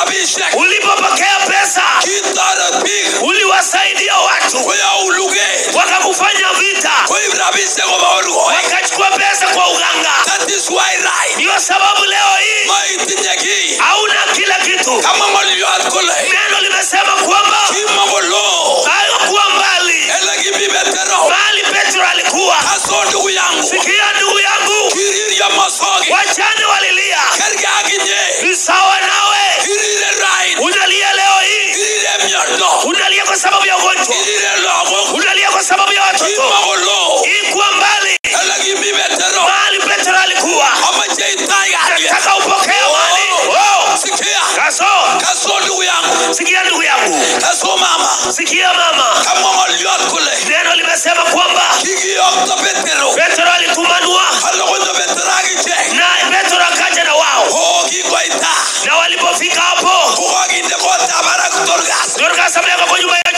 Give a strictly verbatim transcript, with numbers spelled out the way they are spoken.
ulipopokea pesa uliwasaidia watu wakakufanya vita wakachukua pesa kwa uganga. Ndio sababu leo hii hauna kila kitu. Neno limesema kwamba alikuwa mbali bali Petro alikuwa. Sikia ndugu yangu, wachane walilia, ni sawa nawe. Unalia leo hii, unalia kwa sababu ya ugonjwa, unalia kwa sababu ya watoto. Ikuwa mbali bali Petro alikuwa. Nataka upokee mali. Kaso sikia ndugu yangu, sikia mama. Neno limesema kwamba Petro